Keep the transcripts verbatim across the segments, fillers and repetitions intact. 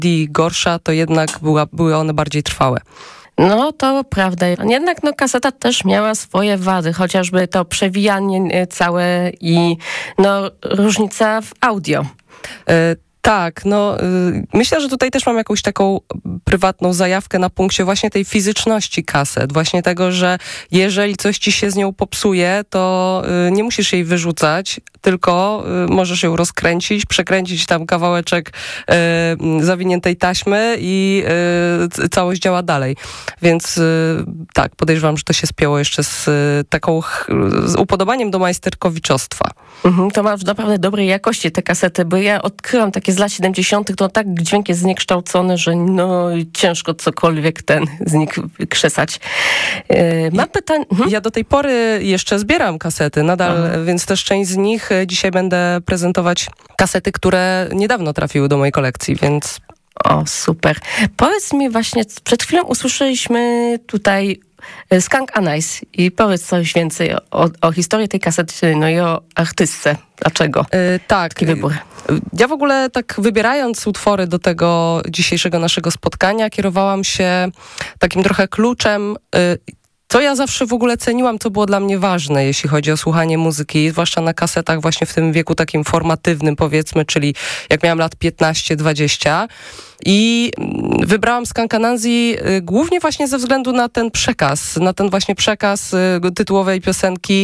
i gorsza, to jednak była, były one bardziej trwałe. No to prawda. Jednak no, kaseta też miała swoje wady, chociażby to przewijanie całe i no, różnica w audio. Y- Tak, no y, myślę, że tutaj też mam jakąś taką prywatną zajawkę na punkcie właśnie tej fizyczności kaset. Właśnie tego, że jeżeli coś ci się z nią popsuje, to y, nie musisz jej wyrzucać, tylko y, możesz ją rozkręcić, przekręcić tam kawałeczek y, zawiniętej taśmy i y, całość działa dalej. Więc y, tak, podejrzewam, że to się spięło jeszcze z y, taką ch- z upodobaniem do majsterkowiczostwa. Mhm, to ma naprawdę dobrej jakości te kasety, bo ja odkryłam takie z lat siedemdziesiątych, to tak dźwięk jest zniekształcony, że no ciężko cokolwiek ten z nich krzesać. Yy, mam pytanie... Mhm. Ja do tej pory jeszcze zbieram kasety nadal, mhm. więc też część z nich dzisiaj będę prezentować kasety, które niedawno trafiły do mojej kolekcji, więc... O, super. Powiedz mi właśnie, przed chwilą usłyszeliśmy tutaj Skunk Anais i powiedz coś więcej o, o historii tej kasety, no i o artystce. Dlaczego? Yy, tak. Taki wybór. Ja w ogóle tak wybierając utwory do tego dzisiejszego naszego spotkania, kierowałam się takim trochę kluczem, yy, co ja zawsze w ogóle ceniłam, co było dla mnie ważne, jeśli chodzi o słuchanie muzyki, zwłaszcza na kasetach właśnie w tym wieku takim formatywnym, powiedzmy, czyli jak miałam lat piętnaście dwadzieścia. I wybrałam Skunk Anansi głównie właśnie ze względu na ten przekaz, na ten właśnie przekaz tytułowej piosenki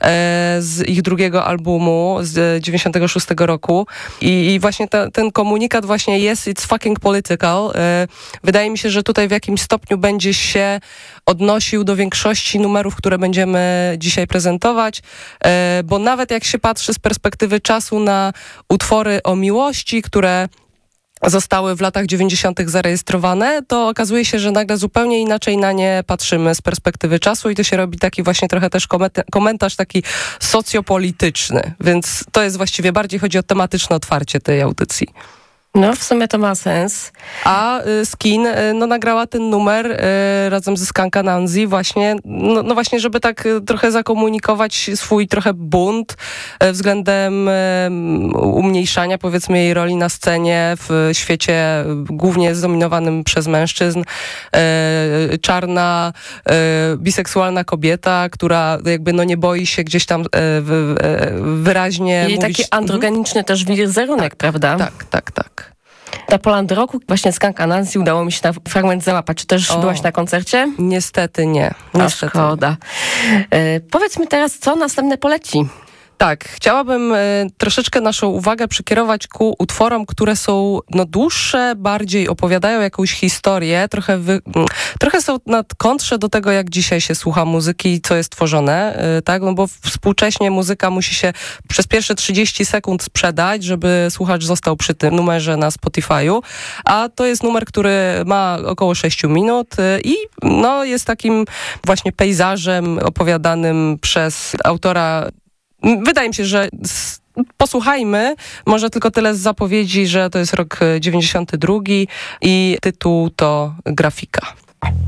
z ich drugiego albumu z dziewięćdziesiątego szóstego roku. I, i właśnie ta, ten komunikat właśnie yes, it's fucking political. Wydaje mi się, że tutaj w jakimś stopniu będzie się odnosił do większości numerów, które będziemy dzisiaj prezentować, bo nawet jak się patrzy z perspektywy czasu na utwory o miłości, które zostały w latach dziewięćdziesiątych zarejestrowane, to okazuje się, że nagle zupełnie inaczej na nie patrzymy z perspektywy czasu i to się robi taki właśnie trochę też komentarz taki socjopolityczny, więc to jest właściwie bardziej chodzi o tematyczne otwarcie tej audycji. No, w sumie to ma sens. A y, Skin y, no, nagrała ten numer y, razem ze Skunk Anansi właśnie, no, no właśnie, żeby tak y, trochę zakomunikować swój trochę bunt y, względem y, umniejszania, powiedzmy, jej roli na scenie w świecie y, głównie zdominowanym przez mężczyzn. Y, czarna, y, biseksualna kobieta, która jakby no nie boi się gdzieś tam y, y, y, wyraźnie I mówić... taki androgeniczny też wizerunek, tak, prawda? Tak, tak, tak. Na Poland Roku właśnie Skunk Anansi udało mi się na fragment załapać. Czy też O, byłaś na koncercie? Niestety nie. Niestety. A szkoda. E, powiedz mi teraz, co następne poleci? Tak, chciałabym y, troszeczkę naszą uwagę przekierować ku utworom, które są no, dłuższe, bardziej opowiadają jakąś historię, trochę, wy, y, trochę są na kontrze do tego, jak dzisiaj się słucha muzyki i co jest tworzone, y, tak? No bo współcześnie muzyka musi się przez pierwsze trzydzieści sekund sprzedać, żeby słuchacz został przy tym numerze na Spotify'u, a to jest numer, który ma około sześć minut y, i no, jest takim właśnie pejzażem opowiadanym przez autora. Wydaje mi się, że posłuchajmy, może tylko tyle z zapowiedzi, że to jest rok dziewięćdziesiąty drugi i tytuł to Grafika.